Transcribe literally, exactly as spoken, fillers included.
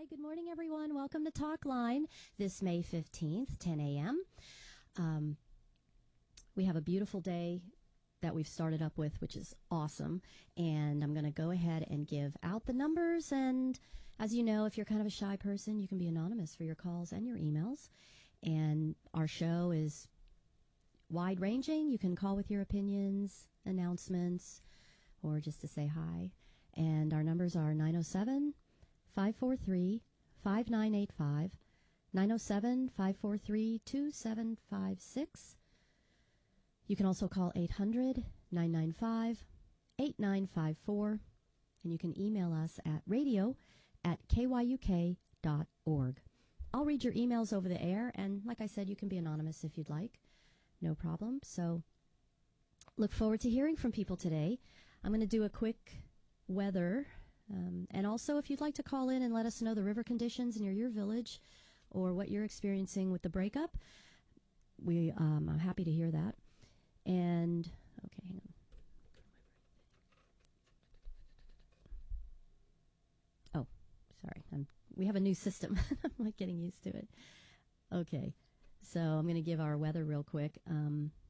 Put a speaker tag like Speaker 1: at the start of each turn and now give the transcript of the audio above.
Speaker 1: Hi, good morning, everyone. Welcome to Talk Line this May fifteenth, ten a.m. Um, we have a beautiful day that we've started up with, which is awesome. And I'm going to go ahead and give out the numbers. And as you know, if you're kind of a shy person, you can be anonymous for your calls and your emails. And our show is wide-ranging. You can call with your opinions, announcements, or just to say hi. And our numbers are nine oh seven, five four three, five nine eight five, nine oh seven, five four three, two seven five six. You can also call eight hundred, nine nine five, eight nine five four, and you can email us at radio at k y u k dot org. I'll read your emails over the air, and like I said, you can be anonymous if you'd like. No problem. So look forward to hearing from people today. I'm going to do a quick weather. Um, and also, if you'd like to call in and let us know the river conditions near your village or what you're experiencing with the breakup, we um, I'm happy to hear that. And, okay, hang on. Oh, sorry. I'm, we have a new system. I'm like getting used to it. Okay, so I'm going to give our weather real quick. Um,